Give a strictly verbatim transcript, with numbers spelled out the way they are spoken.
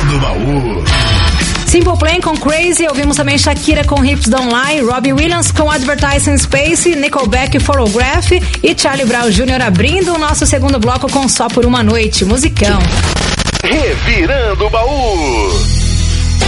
do Baú. Simple Plan com Crazy, ouvimos também Shakira com Hips Don't Lie, Robbie Williams com Advertising Space, Nickelback Photograph e Charlie Brown Júnior abrindo o nosso segundo bloco com Só Por Uma Noite, musicão. Revirando o Baú.